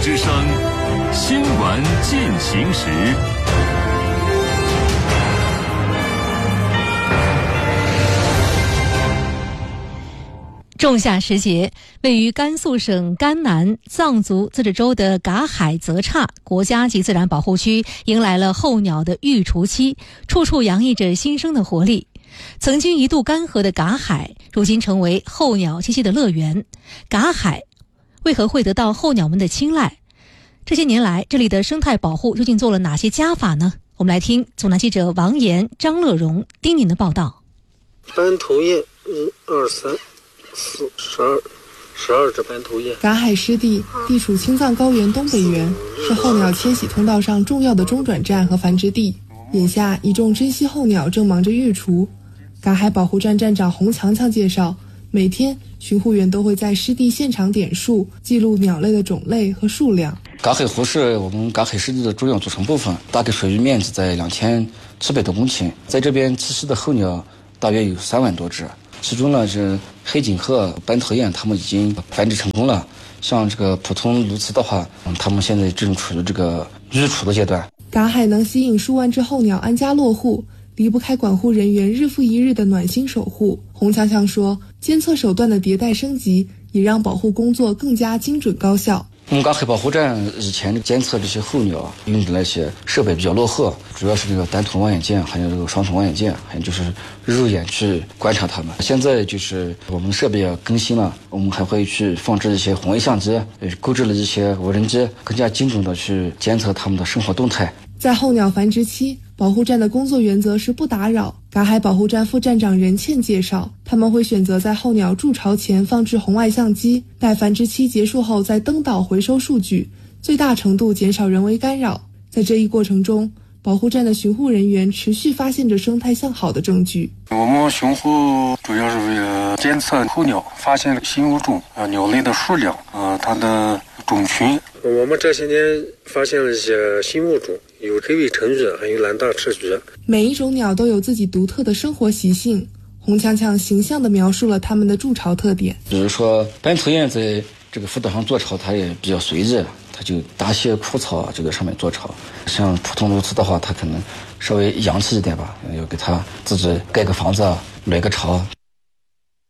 之声，新闻进行时。 仲夏时节，位于甘肃省甘南藏族自治州的嘎海泽刹国家级自然保护区迎来了候鸟的育雏期，处处洋溢着新生的活力。曾经一度干涸的嘎海，如今成为候鸟栖息的乐园。嘎海为何会得到候鸟们的青睐？这些年来，这里的生态保护究竟做了哪些加法呢？我们来听总台记者王岩、张乐荣、丁宁的报道。 斑头雁1、2、3、4、12只斑头雁。 嘎海湿地地处青藏高原东北缘，是候鸟迁徙通道上重要的中转站和繁殖地。眼下，一众珍稀候鸟正忙着育雏。嘎海保护站站长洪强强介绍，每天巡护员都会在湿地现场点数，记录鸟类的种类和数量。 嘎海湖是我们嘎海湿地的主要组成部分，大概水域面积在2700多公顷，在这边栖息的候鸟大约有3万多只，其中呢是黑颈鹤、斑头雁，它们已经繁殖成功了。像这个普通鸬鹚的话，它们现在正处于这个育雏的阶段。 嘎海能吸引数万只候鸟安家落户，离不开管护人员日复一日的暖心守护。洪强强说，监测手段的迭代升级，也让保护工作更加精准高效。 我们嘎海保护站以前监测这些候鸟用的那些设备比较落后，主要是这个单筒望远镜，还有这个双筒望远镜，还有就是肉眼去观察它们。现在就是我们设备也更新了，我们还会去放置一些红外相机，购置了一些无人机，更加精准的去监测它们的生活动态。 在候鸟繁殖期，保护站的工作原则是不打扰。嘎海保护站副站长任倩介绍，他们会选择在候鸟筑巢前放置红外相机，待繁殖期结束后再登岛回收数据，最大程度减少人为干扰。在这一过程中，保护站的巡护人员持续发现着生态向好的证据。 我们巡护主要是为了监测候鸟，发现了新物种鸟类的数量它的种群。我们这些年发现了一些新物种，有黑尾橙菊，还有蓝大赤菊。 每一种鸟都有自己独特的生活习性，洪强强形象地描述了它们的筑巢特点。 比如说斑头雁在这个浮岛上做巢，它也比较随意，它就搭些枯草就在上面做巢。像普通鸬鹚的话，它可能稍微洋气一点吧，要给它自己盖个房子，垒个巢，